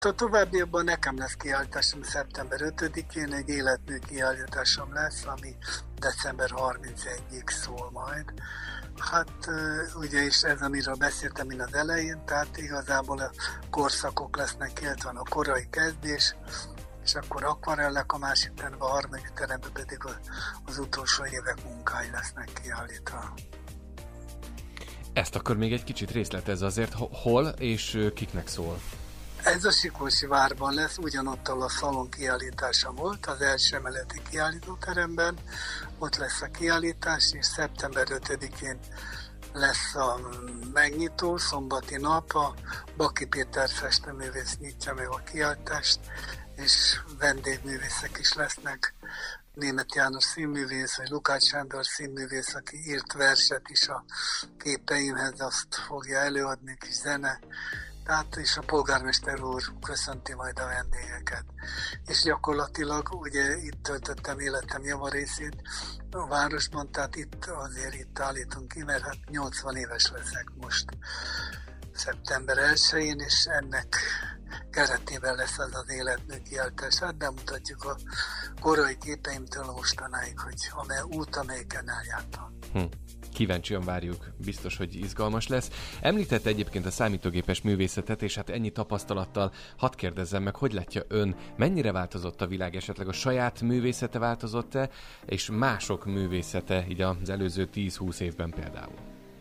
A továbbiakban nekem lesz kiállításom szeptember 5-én, egy életmű kiállításom lesz, ami december 31-ig szól majd. Hát ugye is ez, amiről beszéltem én az elején, tehát igazából a korszakok lesznek, illetve van a korai kezdés, és akkor akvarellek, a másik teremben, a harmadik teremben pedig az utolsó évek munkái lesznek kiállítva. Ezt akkor még egy kicsit részletezz azért, hol és kiknek szól? Ez a Siklósi várban lesz, ugyanott, ahol a szalon kiállítása volt, az első emeleti kiállítóteremben, ott lesz a kiállítás, és szeptember 5-én lesz a megnyitó, szombati nap, a Baki Péter festőművész nyitja meg a kiállítást, és vendégművészek is lesznek, Németh János színművész, vagy Lukács Sándor színművész, aki írt verset is a képeimhez, azt fogja előadni, kis zene. Tehát és a polgármester úr köszönti majd a vendégeket. És gyakorlatilag ugye itt töltöttem életem javarészét a városban, tehát itt állítunk ki, mert hát 80 éves leszek most szeptember 1-én, és ennek keretében lesz az életmű kiállítás. Hát bemutatjuk a korai képeimtől a mostanáig, hogy amelyiken eljártam. Kíváncsian várjuk, biztos, hogy izgalmas lesz. Említette egyébként a számítógépes művészetet, és hát ennyi tapasztalattal hadd kérdezzem meg, hogy látja ön, mennyire változott a világ, esetleg a saját művészete változott-e, és mások művészete így az előző 10-20 évben például?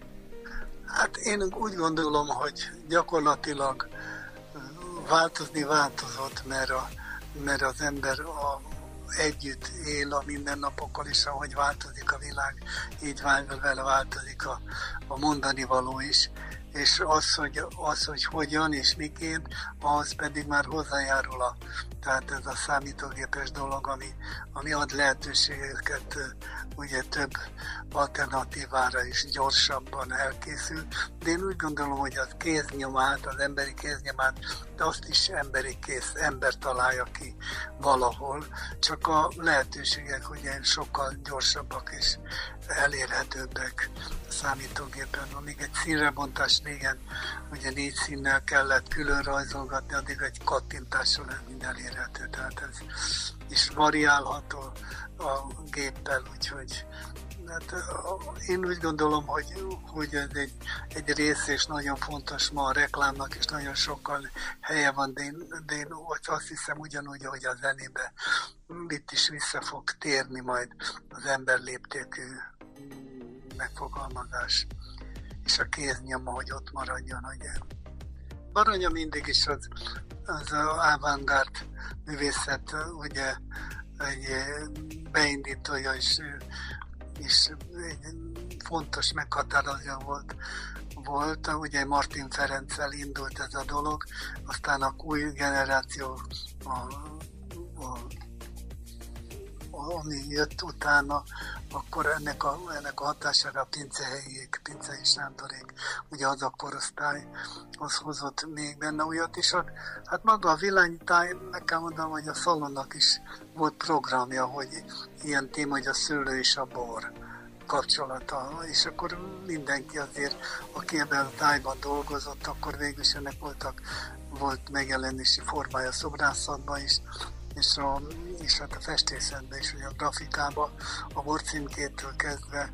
Hát én úgy gondolom, hogy gyakorlatilag változni változott, mert az ember együtt él a mindennapokkal is, ahogy változik a világ, így vele változik a mondani való is, és az, hogy hogyan és miként, az pedig már hozzájárul tehát ez a számítógépes dolog, ami ad lehetőségeket ugye több alternatívára is gyorsabban elkészül. De én úgy gondolom, hogy az kéznyomát, az emberi kéznyomát, de azt is ember találja ki valahol. Csak a lehetőségek ugye sokkal gyorsabbak és elérhetőbbek a számítógépen. Amíg egy színrebontás régen ugye 4 színnel kellett külön rajzolgatni, addig egy kattintással minden elérhető. Tehát ez is variálható a géppel, úgyhogy hát, én úgy gondolom, hogy ez egy rész, és nagyon fontos ma a reklámnak, és nagyon sokkal helye van, de én azt hiszem ugyanúgy, ahogy a zenébe itt is vissza fog térni majd az emberléptékű megfogalmazás, és a kéznyoma, hogy ott maradjon, hogy Baranya mindig is az avantgárd művészet, ugye egy beindítója és egy fontos meghatározó volt. Ugye Martin Ferenccel indult ez a dolog, aztán a új generáció, ami jött utána, akkor ennek a hatására a Pincei Sándorék, ugye az a korosztály, az hozott még benne újat is. Hát maga a villánytáj, meg kell mondanom, hogy a szalonnak is volt programja, hogy ilyen téma, hogy a szőlő és a bor kapcsolata, és akkor mindenki azért, aki ebben a tájban dolgozott, akkor végül is ennek volt megjelenési formája a szobrászatban is, és hát a festészetben is, vagy a grafikában, a borcímkétől kezdve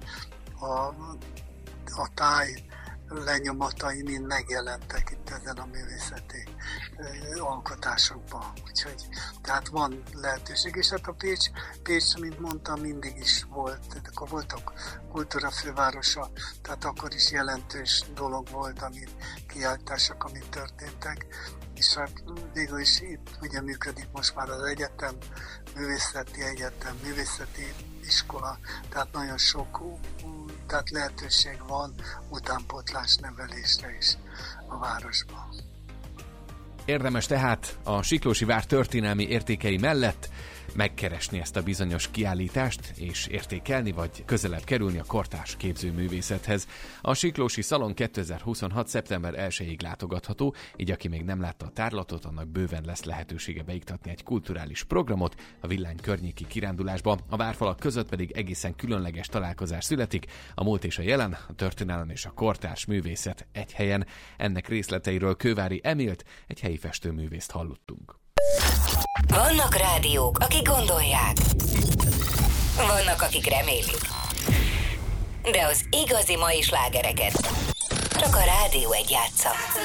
a táj lenyomatai mind megjelentek itt ezen a művészeti alkotásokban. Úgyhogy tehát van lehetőség, és hát a Pécs, mint mondtam, mindig is volt, akkor voltak kultúrafővárosa, tehát akkor is jelentős dolog volt, kiállítások, amik történtek, és hát végül is itt ugye működik most már az egyetem, művészeti iskola, tehát nagyon sok tehát lehetőség van utánpótlás nevelésre is a városban. Érdemes tehát a Siklósi vár történelmi értékei mellett megkeresni ezt a bizonyos kiállítást, és értékelni, vagy közelebb kerülni a kortárs képzőművészethez. A Siklósi Szalon 2026. szeptember 1-ig látogatható, így aki még nem látta a tárlatot, annak bőven lesz lehetősége beiktatni egy kulturális programot a Villány környéki kirándulásba. A várfalak között pedig egészen különleges találkozás születik, a múlt és a jelen, a történelem és a kortárs művészet egy helyen. Ennek részleteiről Kővári Emilt, egy helyi zenei festőművészt hallottunk. Vannak rádiók, akik gondolják. Vannak, akik remélik. De az igazi mai slágereket csak a Rádió 1 játsza.